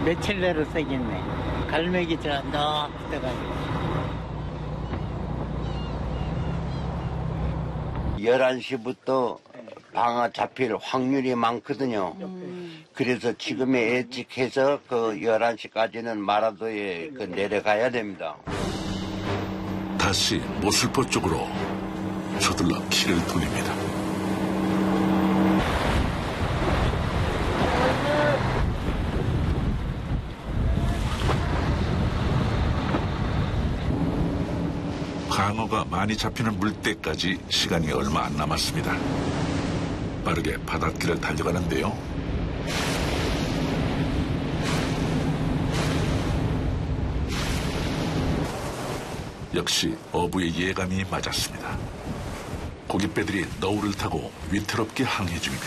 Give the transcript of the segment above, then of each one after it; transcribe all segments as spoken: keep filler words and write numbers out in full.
며칠 내로 새겠네. 갈매기 쫙 떠가지고. 열한 시부터 방어 잡힐 확률이 많거든요. 음. 그래서 지금에 예측해서 그 열한 시까지는 마라도에 그 내려가야 됩니다. 다시 모슬포 쪽으로 서둘러 키를 돌립니다. 방어가 많이 잡히는 물때까지 시간이 얼마 안 남았습니다. 빠르게 바닷길을 달려가는데요. 역시 어부의 예감이 맞았습니다. 고깃배들이 너울을 타고 위태롭게 항해 중입니다.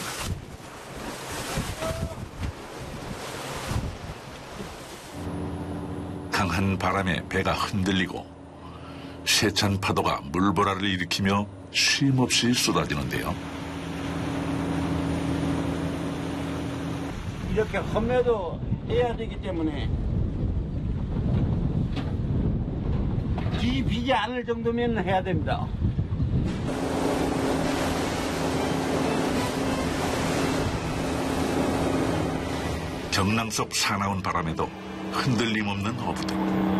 강한 바람에 배가 흔들리고 세찬 파도가 물보라를 일으키며 쉼없이 쏟아지는데요. 이렇게 험해도 해야 되기 때문에 뒤 비지 않을 정도면 해야 됩니다. 경낭 속 사나운 바람에도 흔들림 없는 어부들.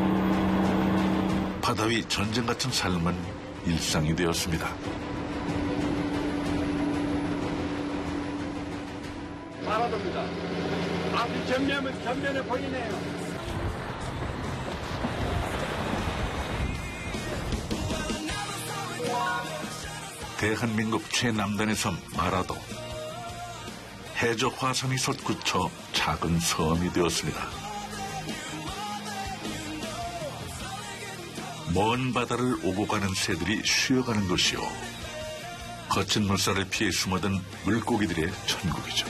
바다 위 전쟁 같은 삶은 일상이 되었습니다. 마라도입니다. 아주 전면은 전면에 보이네요. 대한민국 최남단의 섬 마라도. 해적 화산이 솟구쳐 작은 섬이 되었습니다. 먼 바다를 오고 가는 새들이 쉬어가는 곳이요. 거친 물살을 피해 숨어든 물고기들의 천국이죠.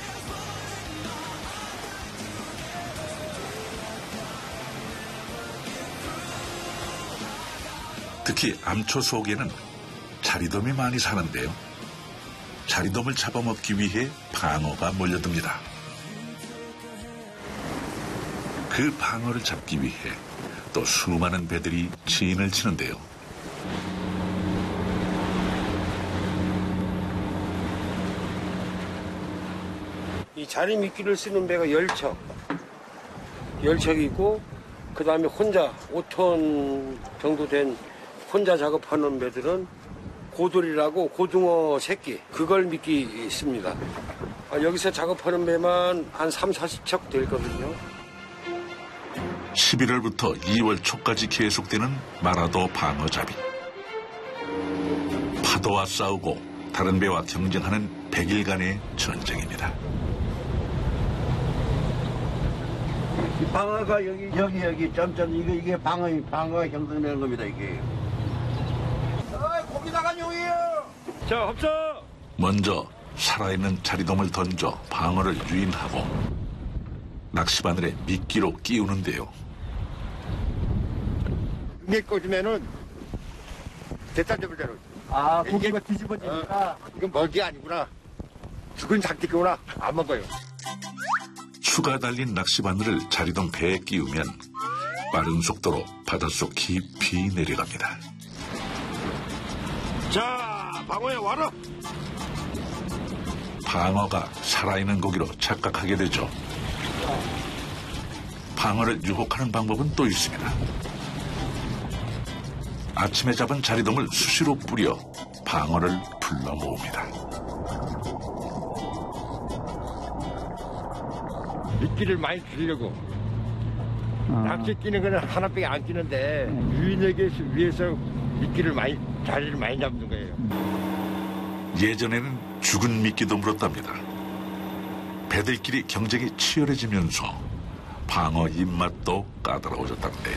특히 암초 속에는 자리돔이 많이 사는데요. 자리돔을 잡아먹기 위해 방어가 몰려듭니다. 그 방어를 잡기 위해 또 수많은 배들이 진을 치는데요. 이 자리 미끼를 쓰는 배가 열 척. 열 척이 있고, 그 다음에 혼자 오 톤 정도 된 혼자 작업하는 배들은 고돌이라고 고등어 새끼, 그걸 미끼 씁니다. 아, 여기서 작업하는 배만 한 삼, 사십 척 되거든요. 십일월부터 이월 초까지 계속되는 마라도 방어잡이. 파도와 싸우고 다른 배와 경쟁하는 백 일간의 전쟁입니다. 이 방어가 여기 여기 여기 점점 이게 이게 방어 방어가 형성되는 겁니다 이게. 아, 고기 나간 용이에요. 자, 합쳐. 먼저 살아있는 자리돔을 던져 방어를 유인하고 낚시바늘에 미끼로 끼우는데요. 미 꽂으면은 됐다 잡을대로. 아, 고기가 뒤집어지니까. 어, 이건 먹이 아니구나. 죽은 작기구나. 안 먹어요. 추가 달린 낚시바늘을 자리돔 배에 끼우면 빠른 속도로 바닷속 깊이 내려갑니다. 자, 방어에 와라. 방어가 살아있는 고기로 착각하게 되죠. 방어를 유혹하는 방법은 또 있습니다. 아침에 잡은 자리돔을 수시로 뿌려 방어를 불러 모읍니다. 미끼를 많이 주려고. 아. 낚시 끼는 거는 하나밖에 안 끼는데 유인하기 위해서 미끼를 많이, 자리를 많이 잡는 거예요. 예전에는 죽은 미끼도 물었답니다. 배들끼리 경쟁이 치열해지면서 방어 입맛도 까다로워졌다는데요.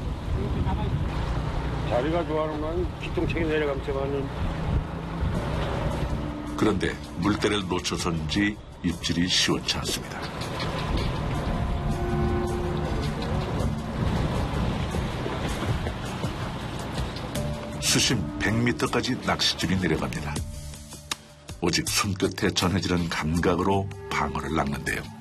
자리가 좋아하는 건 기똥차게 내려가면서는. 그런데 물때를 놓쳐서인지 입질이 시원치 않습니다. 수심 백 미터까지 낚싯줄이 내려갑니다. 오직 손끝에 전해지는 감각으로 방어를 낚는데요.